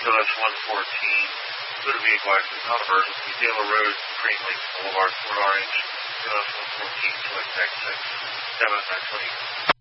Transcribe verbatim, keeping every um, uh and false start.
K O S one fourteen, go to vehicle accident, not emergency, Taylor Road, Green Lake Boulevard, Port Orange, K O S one fourteen, select exit, seven nine twenty.